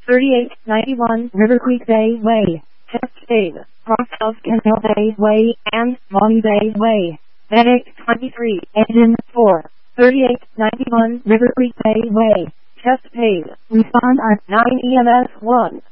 3891 River Creek Bay Way, Test Aid, Rockhouse Canal Bay Way, and Monty Bay Way. Medic 23, Engine 4, 3891 River Creek Bay Way, Test Aid, respond on 9 EMS 1.